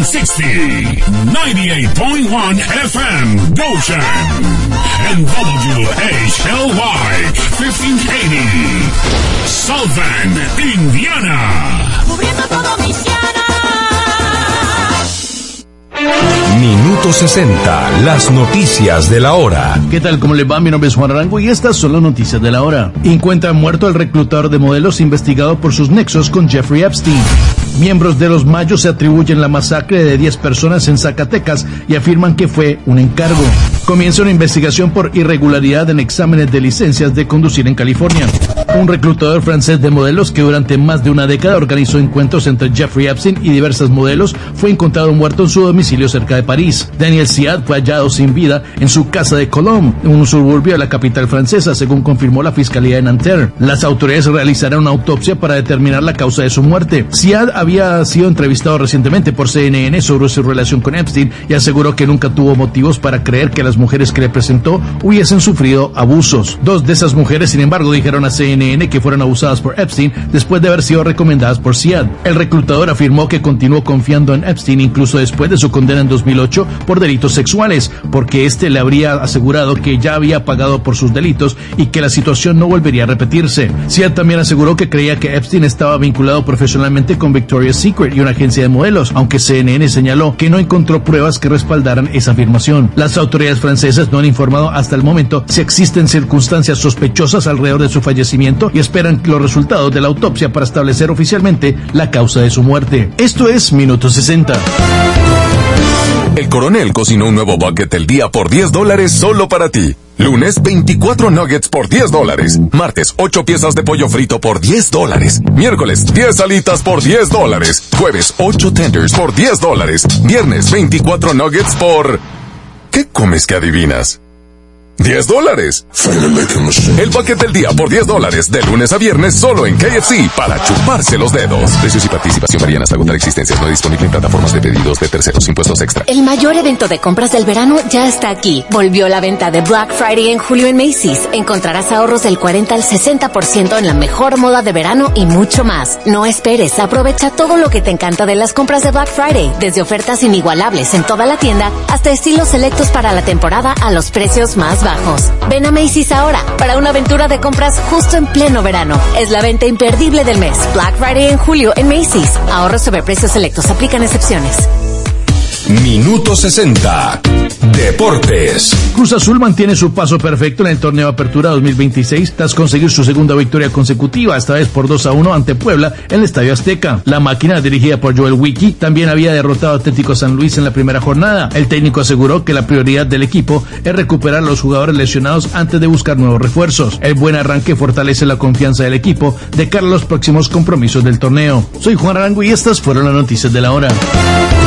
1160, 98.1 FM, Goshen, and WHLY, 1580, South Bend, Indiana. Cubriendo todo Michiana. Minuto 60, las noticias de la hora. ¿Qué tal? ¿Cómo les va? Mi nombre es Juan Arango y estas son las noticias de la hora. Encuentran muerto al reclutador de modelos investigado por sus nexos con Jeffrey Epstein. Miembros de los Mayos se atribuyen la masacre de 10 personas en Zacatecas y afirman que fue un encargo. Comienza una investigación por irregularidad en exámenes de licencias de conducir en California. Un reclutador francés de modelos que durante más de una década organizó encuentros entre Jeffrey Epstein y diversas modelos fue encontrado muerto en su domicilio cerca de París. Daniel Siad fue hallado sin vida en su casa de Colombes, un suburbio de la capital francesa, según confirmó la Fiscalía de Nanterre. Las autoridades realizaron una autopsia para determinar la causa de su muerte. Siad había sido entrevistado recientemente por CNN sobre su relación con Epstein y aseguró que nunca tuvo motivos para creer que las mujeres que le presentó hubiesen sufrido abusos. Dos de esas mujeres, sin embargo, dijeron a CNN que fueron abusadas por Epstein después de haber sido recomendadas por Siad. El reclutador afirmó que continuó confiando en Epstein incluso después de su condena en 2008 por delitos sexuales, porque este le habría asegurado que ya había pagado por sus delitos y que la situación no volvería a repetirse. Siad también aseguró que creía que Epstein estaba vinculado profesionalmente con Victoria's Secret y una agencia de modelos, aunque CNN señaló que no encontró pruebas que respaldaran esa afirmación. Las autoridades francesas no han informado hasta el momento si existen circunstancias sospechosas alrededor de su fallecimiento y esperan los resultados de la autopsia para establecer oficialmente la causa de su muerte. Esto es Minuto 60. El Coronel cocinó un nuevo bucket del día por $10 solo para ti. Lunes, 24 nuggets por $10. Martes, 8 piezas de pollo frito por $10. Miércoles, 10 alitas por $10. Jueves, 8 tenders por $10. Viernes, 24 nuggets por... ¿Qué comes que adivinas? $10. El bucket del día por $10 de lunes a viernes solo en KFC para chuparse los dedos. Precios y participación varían hasta agotar existencias. No disponible en plataformas de pedidos de terceros. Impuestos extra. El mayor evento de compras del verano ya está aquí. Volvió la venta de Black Friday en julio en Macy's. Encontrarás ahorros del 40 al 60% en la mejor moda de verano y mucho más. No esperes, aprovecha todo lo que te encanta de las compras de Black Friday. Desde ofertas inigualables en toda la tienda hasta estilos selectos para la temporada a los precios más bajos. Ven a Macy's ahora para una aventura de compras justo en pleno verano. Es la venta imperdible del mes. Black Friday en julio en Macy's. Ahorros sobre precios selectos. Aplican excepciones. Minuto 60. Deportes. Cruz Azul mantiene su paso perfecto en el torneo Apertura 2026 tras conseguir su segunda victoria consecutiva, esta vez por 2-1 ante Puebla en el Estadio Azteca. La máquina, dirigida por Joel Wiki, también había derrotado a Atlético San Luis en la primera jornada. El técnico aseguró que la prioridad del equipo es recuperar a los jugadores lesionados antes de buscar nuevos refuerzos. El buen arranque fortalece la confianza del equipo de cara a los próximos compromisos del torneo. Soy Juan Arango y estas fueron las noticias de la hora.